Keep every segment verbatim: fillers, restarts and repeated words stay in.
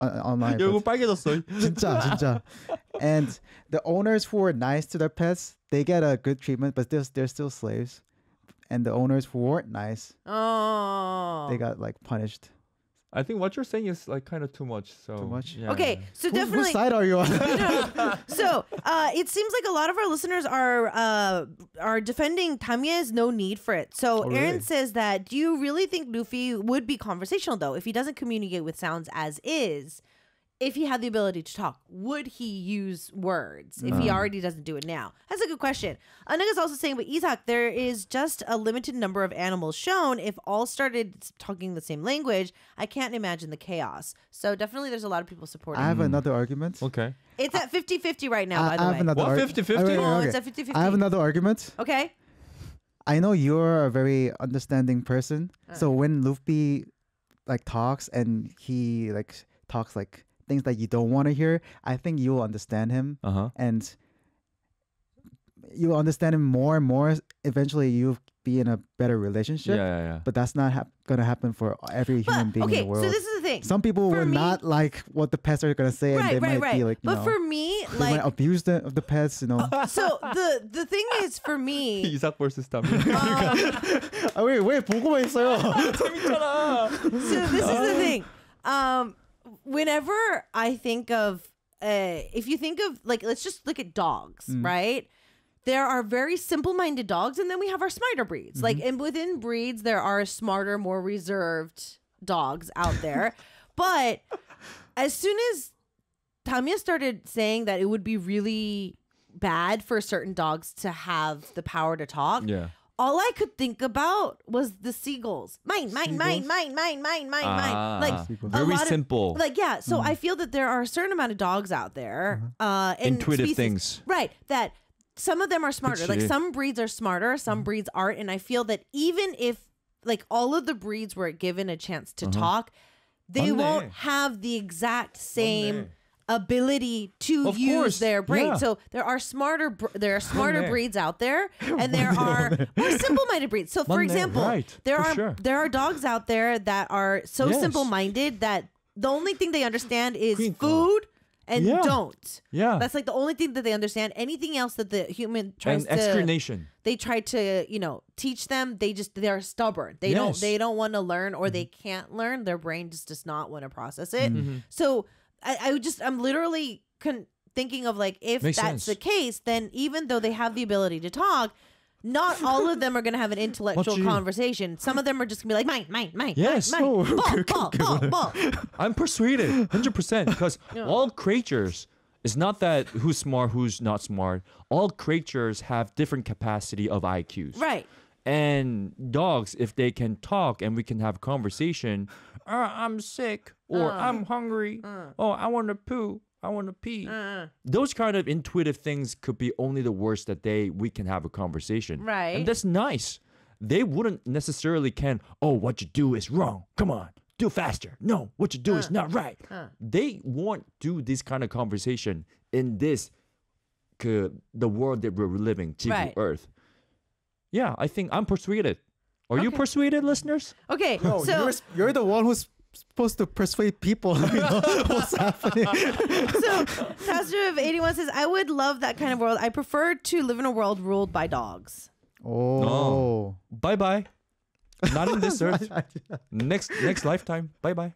uh, online. 야, 이거 but 빨개졌어. 진짜, 진짜. And the owners who were nice to their pets, they get a good treatment, but they're, they're still slaves. And the owners who weren't nice, Oh. they got like punished. I think what you're saying is like kind of too much. So Too much? Yeah. Okay, so Who- definitely. Whose side are you on? So uh, it seems like a lot of our listeners are uh, are defending Tamiya's no need for it. So Oh, Aaron really? says that, do you really think Luffy would be conversational though if he doesn't communicate with sounds as is? If he had the ability to talk, would he use words if he already doesn't do it now? That's a good question. Anaga's also saying, but Isaac, there is just a limited number of animals shown. If all started talking the same language, I can't imagine the chaos. So definitely there's a lot of people supporting. I have another argument. Okay. It's at fifty-fifty right now, I, by the I have way. another What, arg- fifty-fifty? Oh, wait, wait, Oh, okay. it's at fifty-fifty. I have another argument. Okay. I know you're a very understanding person. So when Luffy like talks and he like talks like things that you don't want to hear, I think you'll understand him Uh huh. and you'll understand him more and more. Eventually, you'll be in a better Yeah, relationship. yeah, yeah. But that's not hap- gonna happen for every human But, being okay, in the world. so this is the thing. Some people For will me- not like what the pets are gonna say, right, and they right, might right. be like, you but know, for me, they like, might abuse the of the pets. You know. so the the thing is for me. 이삭 versus Tami. 아, 왜, 왜 보고만 있어요? 재밌잖아. So this is the thing. Um, whenever I think of, uh, if you think of like, let's just look at dogs, right? There are very simple-minded dogs, and then we have our smarter breeds. Like, and within breeds, there are smarter, more reserved dogs out there. But as soon as Tamiya started saying that it would be really bad for certain dogs to have the power to talk, Yeah. all I could think about was the seagulls. Mine, mine, mine, mine, mine, mine, mine, Ah, mine. Like a very lot of- simple. like yeah, so I feel that there are a certain amount of dogs out there, uh, and Intuitive species- things. right? That some of them are smarter. Like 그치. some breeds are smarter, some breeds aren't, and I feel that even if like all of the breeds were given a chance to talk, they 맞네. won't have the exact same ability to Of use course, their brain. yeah. So there are smarter br- there are smarter 맞네. breeds out there, and there are more simple-minded breeds. So for 맞네, example, right, there for are sure. there are dogs out there that are so Yes. simple-minded that the only thing they understand is 그러니까. food and Yeah. don't. Yeah. That's like the only thing that they understand. Anything else that the human tries And to explanation. they try to, you know, teach them, they just they're stubborn. They don't Yes. they don't want to learn or they can't learn. Their brain just does not want to process it. Mm-hmm. So I, I would just I'm literally con- thinking of like if Makes that's sense. the case, then even though they have the ability to talk, not all of them are going to have an intellectual 맞지. conversation. Some of them are just going to be like mine, mine, mine, Yes. mine, Oh, mine. Ball, ball, ball, ball. I'm persuaded, one hundred percent, because all creatures, it's not that who's smart, who's not smart. All creatures have different capacity of I Qs. Right. And dogs, if they can talk and we can have conversation, uh, I'm sick or I'm hungry. Oh, I want to poo. I want to pee. Those kind of intuitive things could be only the worst that they we can have a conversation. Right. And that's nice. They wouldn't necessarily can, oh, what you do is wrong. Come on, do faster. No, what you do is not right. They won't do this kind of conversation in this 그, the world that we're living, 지구, Right. Earth. Yeah, I think I'm persuaded. Are you Okay. persuaded, listeners? Okay. No, so you're, you're the one who's supposed to persuade people. You know what's happening. So, Pastor of eighty-one says, I would love that kind of world. I prefer to live in a world ruled by dogs. Oh. Bye bye. Not in this earth. next next lifetime. Bye bye.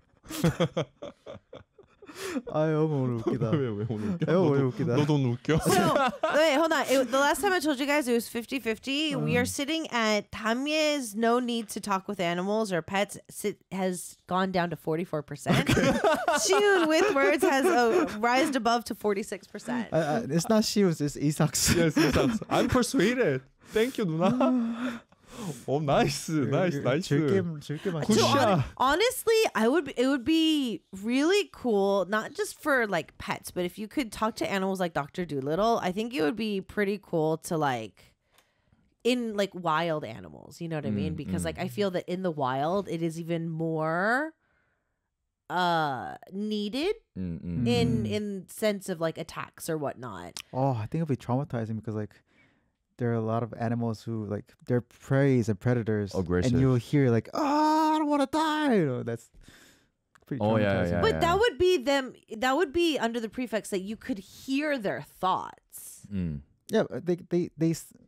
아유, 오늘 웃기다. 왜 오늘 웃겨? 아유, 오늘 웃기다. 너도 오늘 웃겨. So, wait, hold on. It, the last time I told you guys it was fifty-fifty. We are sitting at Tamye's no need to talk with animals or pets sit, has gone down to forty-four percent. Shun with words has uh, rised above to forty-six percent. Uh, uh, it's not Shields, it's Isak's. yes, yes, I'm persuaded. Thank you, 누나. Oh, nice, nice, nice. 즐겜, 즐겜 So 굿샷. hon- honestly, I would it would be really cool, not just for like pets, but if you could talk to animals like Doctor Doolittle, I think it would be pretty cool to like in like wild animals, you know what I mean? Because like I feel that in the wild it is even more uh needed Mm, mm. in in sense of like attacks or whatnot. Oh, I think it'd be traumatizing because like there are a lot of animals who like they're preys and predators, Aggressive. and you'll hear like, "Oh, I don't want to die." You know, that's Pretty Oh, yeah, traumatizing. yeah, But yeah. that would be them. That would be under the prefix that you could hear their thoughts. Mm. Yeah, but they they they s-